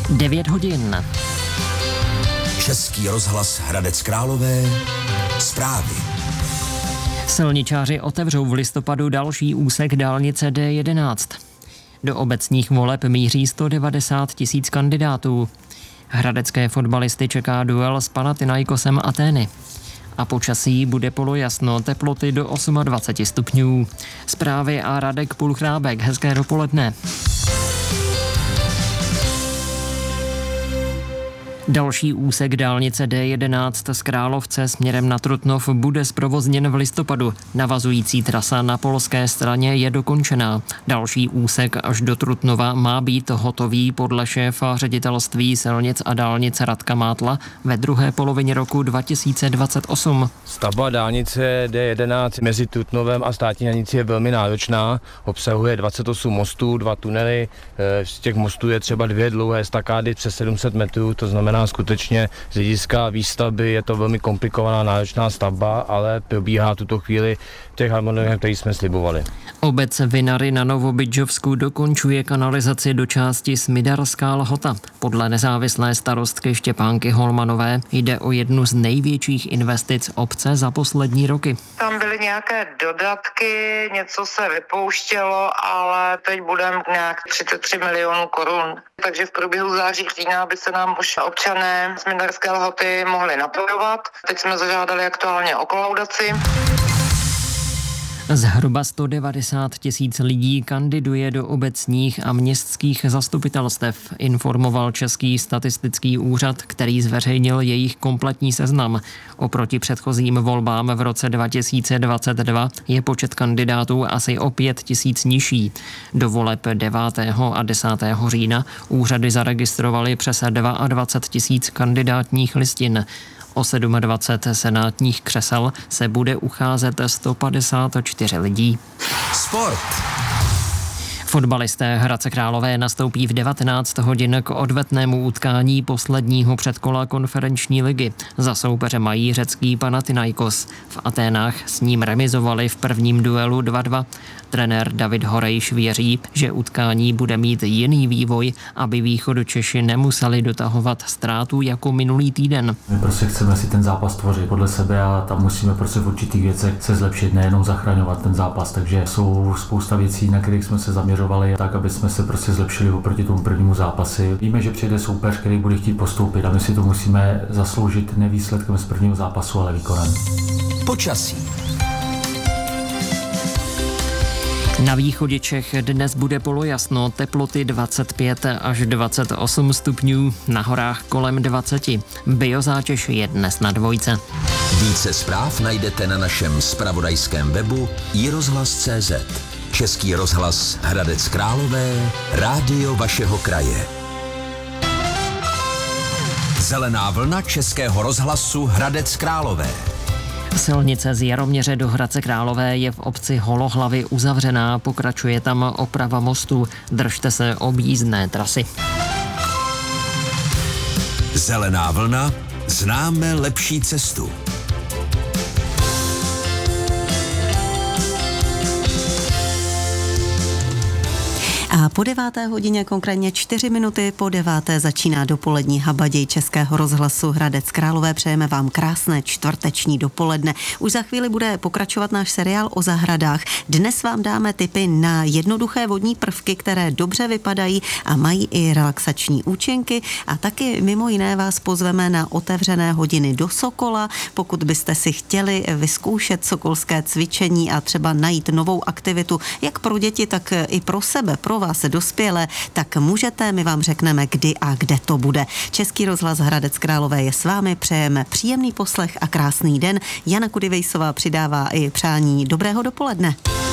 9 hodin. Český rozhlas Hradec Králové. Zprávy. Silničáři otevřou v listopadu další úsek dálnice D11. Do obecních voleb míří 190 000 kandidátů. Hradecké fotbalisty čeká duel s Panathinaikosem Atény. A počasí bude polojasno, teploty do 28 stupňů. Zprávy a Radek Pulchrábek. Hezké dopoledne. Další úsek dálnice D11 z Královce směrem na Trutnov bude zprovozněn v listopadu. Navazující trasa na polské straně je dokončená. Další úsek až do Trutnova má být hotový podle šéfa ředitelství silnic a dálnic Radka Mátla ve druhé polovině roku 2028. Stavba dálnice D11 mezi Trutnovem a státní hranicí je velmi náročná. Obsahuje 28 mostů, 2 tunely. Z těch mostů je třeba 2 dlouhé estakády přes 700 metrů, to znamená skutečně z hlediska výstavby je to velmi komplikovaná, náročná stavba, ale probíhá tuto chvíli v těch harmonogramech, který jsme slibovali. Obec Vinary na Novobydžovsku dokončuje kanalizaci do části Smidarská Lhota. Podle nezávislé starostky Štěpánky Holmanové jde o jednu z největších investic obce za poslední roky. Tam byly nějaké dodatky, něco se vypouštělo, ale teď budeme nějak 33 milionů korun. Takže v průběhu září října by se nám už občané Smidarské Lhoty mohli napojovat. Teď jsme zažádali aktuálně o kolaudaci. Zhruba 190 000 lidí kandiduje do obecních a městských zastupitelstev, informoval Český statistický úřad, který zveřejnil jejich kompletní seznam. Oproti předchozím volbám v roce 2022 je počet kandidátů asi o 5 000 nižší. Do voleb 9. a 10. října úřady zaregistrovaly přes 22 000 kandidátních listin. O 27 senátních křesel se bude ucházet 154 lidí. Sport. Fotbalisté Hradce Králové nastoupí v 19 hodin k odvetnému utkání posledního předkola konferenční ligy. Za soupeře mají řecký Panathinaikos. V Aténách s ním remizovali v prvním duelu 2-2. Trenér David Horejš věří, že utkání bude mít jiný vývoj, aby Východočeši nemuseli dotahovat ztrátu jako minulý týden. My prostě chceme si ten zápas tvořit podle sebe a tam musíme prostě v určitých věcech se zlepšit, nejenom zachraňovat ten zápas, takže jsou spousta věcí, na kterých jsme se zaměřovali tak, aby jsme se prostě zlepšili oproti tomu prvnímu zápasi. Víme, že přijde soupeř, který bude chtít postoupit a my si to musíme zasloužit ne výsledkem z prvního zápasu, ale výkonem. Počasí. Na východě Čech dnes bude polojasno, teploty 25 až 28 stupňů, na horách kolem 20. Biozátěž je dnes na 2. Více zpráv najdete na našem zpravodajském webu iRozhlas.cz. Český rozhlas Hradec Králové, rádio vašeho kraje. Zelená vlna Českého rozhlasu Hradec Králové. Silnice z Jaroměře do Hradce Králové je v obci Holohlavy uzavřená, pokračuje tam oprava mostu. Držte se objízdné trasy. Zelená vlna, známe lepší cestu. A po 9. hodině, konkrétně 4 minuty po 9. začíná dopolední habaděj Českého rozhlasu Hradec Králové. Přejeme vám krásné čtvrteční dopoledne. Už za chvíli bude pokračovat náš seriál o zahradách. Dnes vám dáme tipy na jednoduché vodní prvky, které dobře vypadají a mají i relaxační účinky. A taky mimo jiné vás pozveme na otevřené hodiny do Sokola. Pokud byste si chtěli vyzkoušet sokolské cvičení a třeba najít novou aktivitu, jak pro děti, tak i pro sebe, pro vás dospělé, tak můžete, my vám řekneme, kdy a kde to bude. Český rozhlas Hradec Králové je s vámi, přejeme příjemný poslech a krásný den. Jana Kudivejsová přidává i přání dobrého dopoledne.